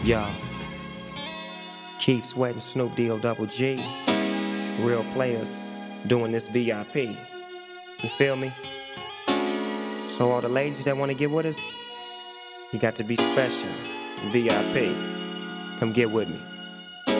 Yo, Keith Sweat and Snoop D-O double G, real players doing this VIP. You feel me? So all the ladies that want to get with us, you got to be special, VIP. Come get with me.